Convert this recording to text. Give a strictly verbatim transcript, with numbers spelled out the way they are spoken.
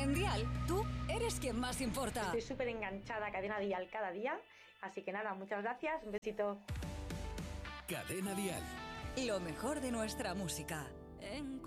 en Dial, tú eres quien más importa. Estoy súper enganchada a Cadena Dial cada día, así que nada, muchas gracias, un besito. Cadena Dial. Lo mejor de nuestra música. En